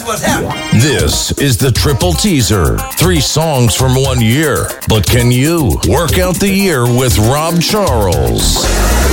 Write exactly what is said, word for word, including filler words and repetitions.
what's happening. This is the Triple Teaser. Three songs from one year. But can you work out the year with Rob Charles?